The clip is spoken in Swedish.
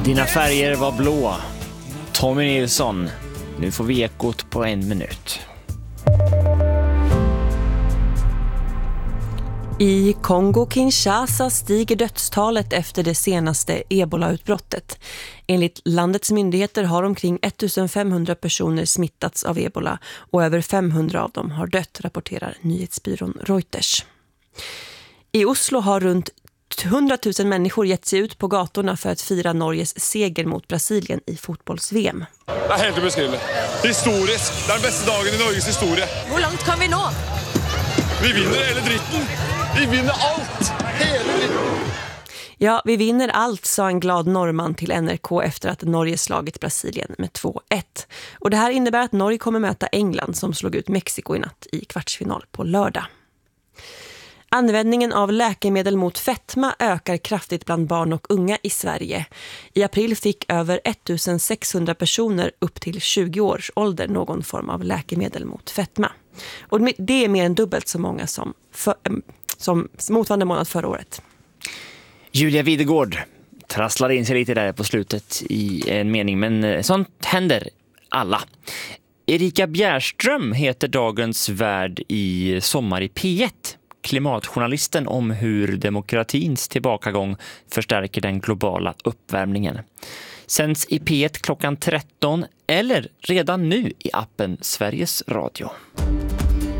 Dina färger var blå. Tommy Nilsson. Nu får vi ekot på 1 minut. I Kongo-Kinshasa stiger dödstalet efter det senaste ebola-utbrottet. Enligt landets myndigheter har omkring 1500 personer smittats av ebola och över 500 av dem har dött, rapporterar nyhetsbyrån Reuters. I Oslo har runt 100 000 människor gett sig ut på gatorna för att fira Norges seger mot Brasilien i fotbolls-VM. Det är helt obeskrivligt. Historisk. Det är den bästa dagen i Norges historia. Hur långt kan vi nå? Vi vinner hela dritten. Vi vinner allt. Hela dritten. Ja, vi vinner allt, sa en glad norrman till NRK efter att Norge slagit Brasilien med 2-1. Och det här innebär att Norge kommer möta England som slog ut Mexiko i natt i kvartsfinal på lördag. Användningen av läkemedel mot fetma ökar kraftigt bland barn och unga i Sverige. I april fick över 1600 personer upp till 20 års ålder någon form av läkemedel mot fetma. Och det är mer än dubbelt så många som motsvarande månad förra året. Julia Videgård trasslar in sig lite där på slutet i en mening, men sånt händer alla. Erika Bjärström heter dagens värd i Sommar i P1. Klimatjournalisten om hur demokratins tillbakagång förstärker den globala uppvärmningen. Sänds i P1 klockan 13 eller redan nu i appen Sveriges Radio.